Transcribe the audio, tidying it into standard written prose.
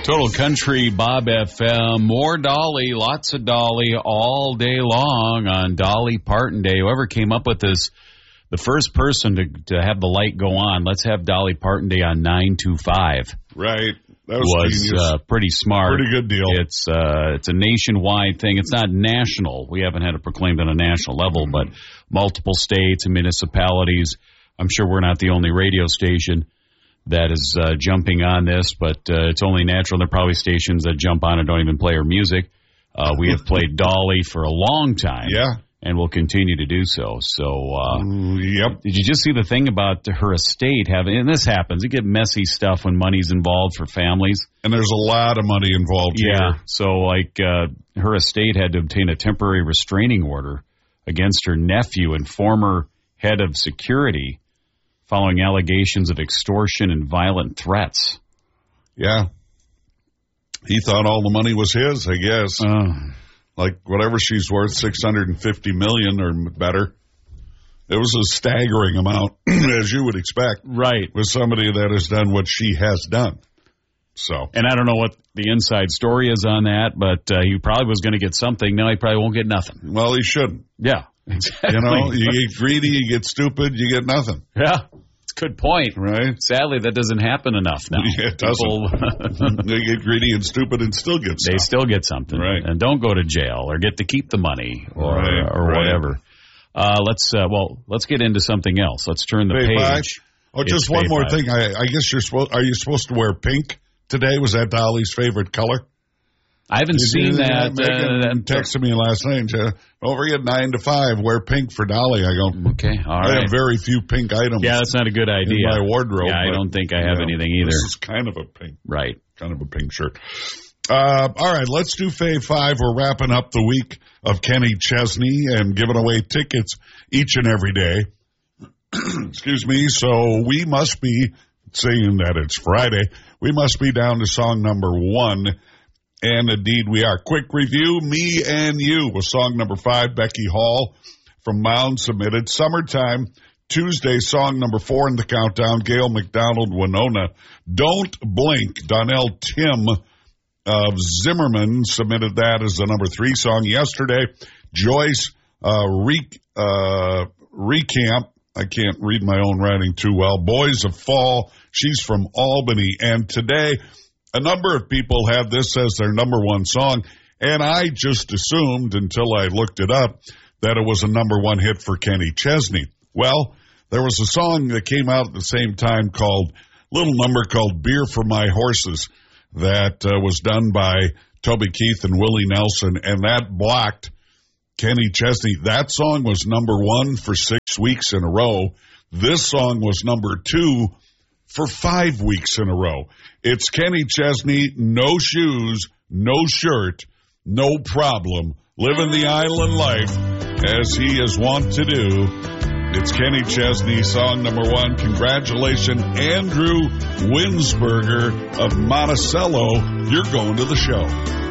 Total Country, Bob FM, more Dolly, lots of Dolly all day long on Dolly Parton Day. Whoever came up with this, the first person to have the light go on, let's have Dolly Parton Day on 925. Right. That was pretty smart. Pretty good deal. It's a nationwide thing. It's not national. We haven't had it proclaimed on a national level, but multiple states and municipalities. I'm sure we're not the only radio station that is jumping on this, but it's only natural. There are probably stations that jump on and don't even play her music. We have played Dolly for a long time. Yeah. And will continue to do so. So, yep. Did you just see the thing about her estate having, and this happens, you get messy stuff when money's involved for families. And there's a lot of money involved here. So, like, her estate had to obtain a temporary restraining order against her nephew and former head of security following allegations of extortion and violent threats. Yeah. He thought all the money was his, I guess. Like whatever she's worth, $650 million or better. It was a staggering amount, as you would expect. Right. With somebody that has done what she has done. So. And I don't know what the inside story is on that, but he probably was going to get something. Now he probably won't get nothing. Well, he shouldn't. Yeah. Exactly. You know, you get greedy, you get stupid, you get nothing. Yeah. It's a good point. Right. Sadly, that doesn't happen enough now. Yeah, it doesn't. They get greedy and stupid and still get something. They still get something. Right. And don't go to jail or get to keep the money or whatever. Let's get into something else. Let's turn the page. Oh, just one more thing. I guess are you supposed to wear pink today? Was that Dolly's favorite color? I haven't seen that. Megan texted me last night. Don't forget 9 to 5. Wear pink for Dolly. I go, okay, all right. I have very few pink items. Yeah, that's not a good idea. In my wardrobe. Yeah, I don't think I have anything either. This is kind of a pink. Right. Kind of a pink shirt. All right, let's do Fave 5. We're wrapping up the week of Kenny Chesney and giving away tickets each and every day. Excuse me. So we must be, seeing that it's Friday, we must be down to song number 1. And indeed we are. Quick review, Me and You was song number 5. Becky Hall from Mound submitted. Summertime, Tuesday, song number 4 in the countdown. Gail McDonald, Winona. Don't Blink, Donnell Tim of Zimmerman submitted that as the number 3 song. Yesterday, Joyce Recamp. I can't read my own writing too well. Boys of Fall. She's from Albany. And today, a number of people have this as their number 1 song, and I just assumed until I looked it up that it was a number 1 hit for Kenny Chesney. Well, there was a song that came out at the same time little number called Beer for My Horses that was done by Toby Keith and Willie Nelson, and that blocked Kenny Chesney. That song was number 1 for 6 weeks in a row. This song was number 2 for 5 weeks in a row. It's Kenny Chesney, no shoes, no shirt, no problem, living the island life as he is wont to do. It's Kenny Chesney, song number 1. Congratulations, Andrew Winsberger of Monticello. You're going to the show.